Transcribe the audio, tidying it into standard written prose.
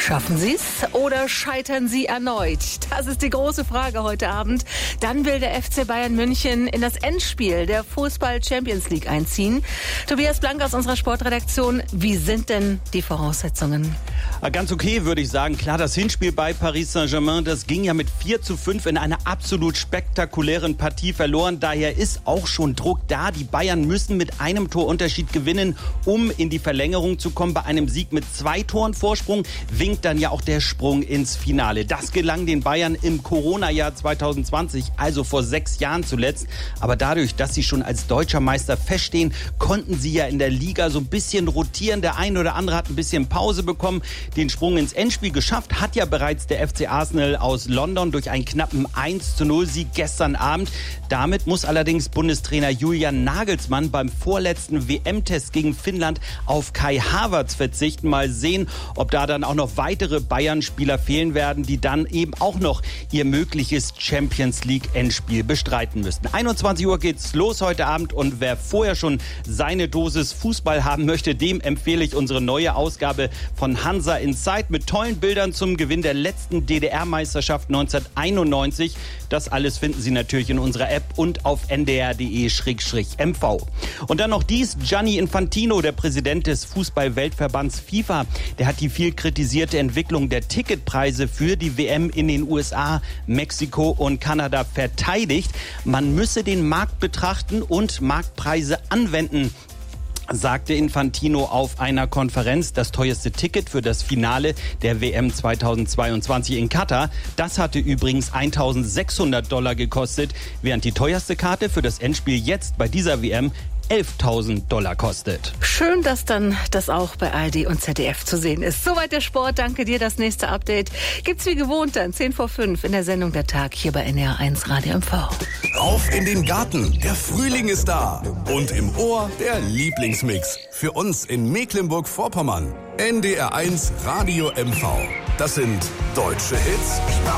Schaffen Sie es oder scheitern Sie erneut? Das ist die große Frage heute Abend. Dann will der FC Bayern München in das Endspiel der Fußball-Champions League einziehen. Tobias Blank aus unserer Sportredaktion, wie sind denn die Voraussetzungen? Ganz okay, würde ich sagen. Klar, das Hinspiel bei Paris Saint-Germain, das ging ja mit 4:5 in einer absolut spektakulären Partie verloren. Daher ist auch schon Druck da. Die Bayern müssen mit einem Torunterschied gewinnen, um in die Verlängerung zu kommen. Bei einem Sieg mit 2 Toren Vorsprung winkt dann ja auch der Sprung ins Finale. Das gelang den Bayern im Corona-Jahr 2020, also vor 6 Jahren zuletzt. Aber dadurch, dass sie schon als deutscher Meister feststehen, konnten sie ja in der Liga so ein bisschen rotieren. Der eine oder andere hat ein bisschen Pause bekommen. Den Sprung ins Endspiel geschafft hat ja bereits der FC Arsenal aus London durch einen knappen 1:0-Sieg gestern Abend. Damit muss allerdings Bundestrainer Julian Nagelsmann beim vorletzten WM-Test gegen Finnland auf Kai Havertz verzichten. Mal sehen, ob da dann auch noch weitere Bayern-Spieler fehlen werden, die dann eben auch noch ihr mögliches Champions-League-Endspiel bestreiten müssten. 21 Uhr geht's los heute Abend und wer vorher schon seine Dosis Fußball haben möchte, dem empfehle ich unsere neue Ausgabe von Hansa Inside mit tollen Bildern zum Gewinn der letzten DDR-Meisterschaft 1991. Das alles finden Sie natürlich in unserer App und auf ndr.de/mv. Und dann noch dies: Gianni Infantino, der Präsident des Fußball-Weltverbands FIFA, der hat die viel kritisierte Entwicklung der Ticketpreise für die WM in den USA, Mexiko und Kanada verteidigt. Man müsse den Markt betrachten und Marktpreise anwenden, sagte Infantino auf einer Konferenz. Das teuerste Ticket für das Finale der WM 2022 in Katar, das hatte übrigens $1.600 gekostet, während die teuerste Karte für das Endspiel jetzt bei dieser WM $11.000 kostet. Schön, dass dann das auch bei ARD und ZDF zu sehen ist. Soweit der Sport. Danke dir. Das nächste Update gibt's wie gewohnt dann 10:05 in der Sendung Der Tag hier bei NDR1 Radio MV. Auf in den Garten. Der Frühling ist da. Und im Ohr der Lieblingsmix. Für uns in Mecklenburg-Vorpommern. NDR1 Radio MV. Das sind deutsche Hits